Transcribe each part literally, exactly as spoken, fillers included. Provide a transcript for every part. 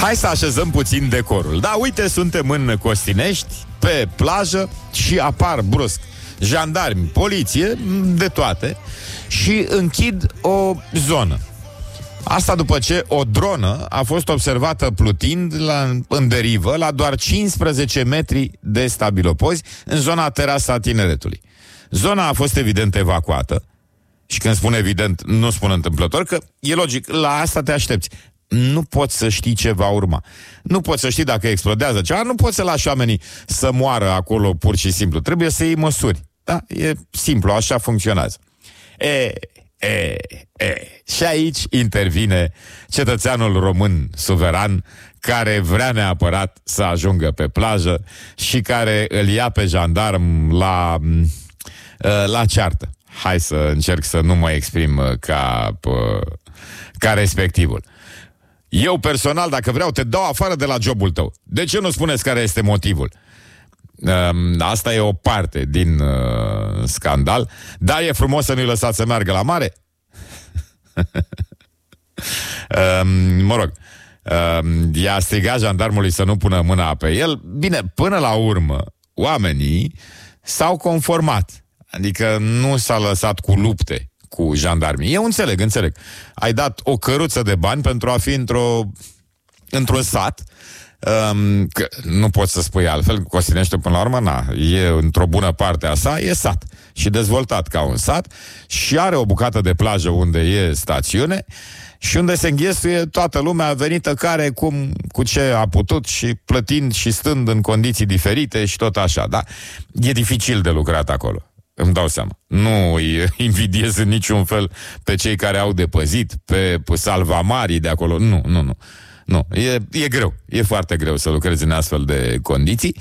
Hai să așezăm puțin decorul. Da, uite, suntem în Costinești, pe plajă, și apar brusc jandarmi, poliție, de toate, și închid o zonă. Asta după ce o dronă a fost observată plutind la, în derivă la doar cincisprezece metri de stabilopozi în zona terasa Tineretului. Zona a fost evident evacuată. Și când spun evident, nu spun întâmplător, că e logic, la asta te aștepți. Nu poți să știi ce va urma. Nu poți să știi dacă explodează ceva, nu poți să lași oamenii să moară acolo pur și simplu. Trebuie să iei măsuri. Da? E simplu, așa funcționează. E, e, e. Și aici intervine cetățeanul român suveran, care vrea neapărat să ajungă pe plajă și care îl ia pe jandarm la, la ceartă. Hai să încerc să nu mă exprim ca, ca respectivul. Eu personal, dacă vreau, te dau afară de la jobul tău. De ce nu spuneți care este motivul? Asta e o parte din uh, scandal. Da, e frumos să nu-i lăsați să meargă la mare? uh, Mă rog, uh, i-a strigat jandarmului să nu pună mâna pe el. Bine, până la urmă, oamenii s-au conformat. Adică nu s-a lăsat cu lupte cu jandarmii. Eu înțeleg, înțeleg. Ai dat o căruță de bani pentru a fi într-o într-un sat. Um, că nu poți să spui altfel. Costinește până la urmă, na, e într-o bună parte a sa, e sat și dezvoltat ca un sat și are o bucată de plajă unde e stațiune și unde se înghesuie toată lumea venită care cum, cu ce a putut și plătind și stând în condiții diferite și tot așa, da? E dificil de lucrat acolo. Îmi dau seama. Nu îi invidiez în niciun fel pe cei care au depăzit, pe, pe salvamarii de acolo. Nu, nu, nu. Nu, e, e greu. E foarte greu să lucrezi în astfel de condiții.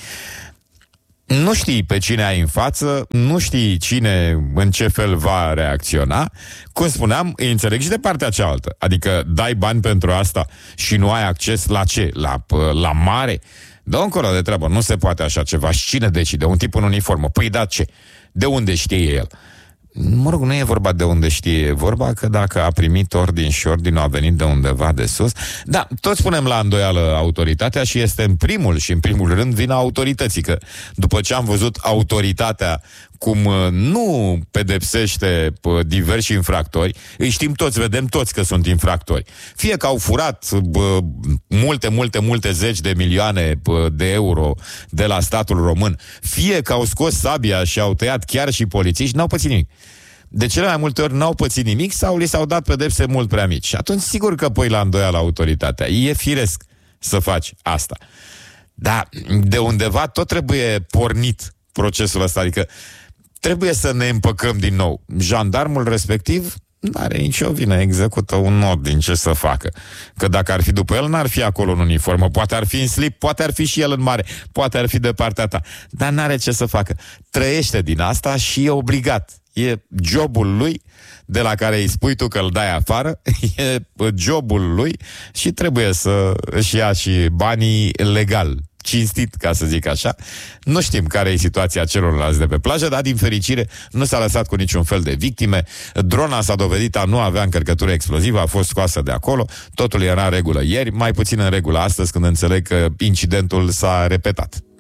Nu știi pe cine ai în față, nu știi cine în ce fel va reacționa. Cum spuneam, îi înțeleg și de partea cealaltă. Adică dai bani pentru asta și nu ai acces la ce? La, la mare? Dă încolo de treabă, nu se poate așa ceva. Și cine decide? Un tip în uniformă. Păi da, ce? De unde știe el? Mă rog, nu e vorba de unde știe, e vorba că dacă a primit ordin și ordinul a venit de undeva de sus. Da, toți punem la îndoială autoritatea și este în primul și în primul rând vina autorității, că după ce am văzut autoritatea cum nu pedepsește diversi infractori, îi știm toți, vedem toți că sunt infractori. Fie că au furat bă, multe, multe, multe zeci de milioane bă, de euro de la statul român, fie că au scos sabia și au tăiat chiar și polițiști, n-au pățit nimic. De cele mai multe ori n-au pățit nimic sau li s-au dat pedepse mult prea mici. Și atunci sigur că pui la îndoială autoritatea. E firesc să faci asta. Dar de undeva tot trebuie pornit procesul ăsta, adică trebuie să ne împăcăm din nou. Jandarmul respectiv n-are nicio vină, execută un ordin, ce să facă. Că dacă ar fi după el, n-ar fi acolo în uniformă, poate ar fi în slip, poate ar fi și el în mare, poate ar fi de partea ta, dar n-are ce să facă. Trăiește din asta și e obligat. E jobul lui, de la care îi spui tu că îl dai afară, e jobul lui și trebuie să își ia și banii legal, cinstit, ca să zic așa. Nu știm care e situația celorlalți de pe plajă, dar din fericire nu s-a lăsat cu niciun fel de victime. Drona s-a dovedit a nu avea încărcătură explozivă, a fost scoasă de acolo, totul era în regulă ieri, mai puțin în regulă astăzi, când înțeleg că incidentul s-a repetat.